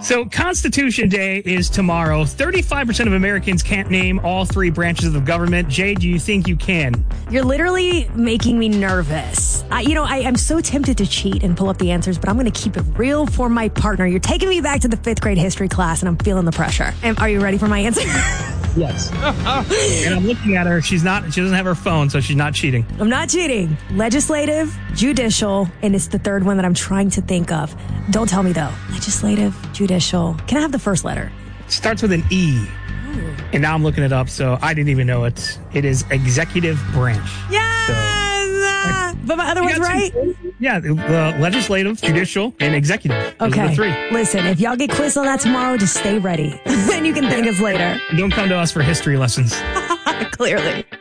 So Constitution Day is tomorrow. 35% of Americans can't name all three branches of the government. Jay, do you think you can? You're literally making me nervous. I'm so tempted to cheat and pull up the answers, but I'm going to keep it real for my partner. You're taking me back to the 5th grade history class, and I'm feeling the pressure. Are you ready for my answer? Yes. And I'm looking at her. She doesn't have her phone, so she's not cheating. I'm not cheating. Legislative, judicial, and it's the third one that I'm trying to think of. Don't tell me, though. Legislative, judicial. Can I have the first letter? It starts with an E. Ooh. And now I'm looking it up, so I didn't even know it. It is executive branch. Yes! But my other one's right? Yeah, legislative, judicial, and executive. Those are the three. Listen, if y'all get quizzed on that tomorrow, just stay ready. And you can thank us later. Don't come to us for history lessons. Clearly.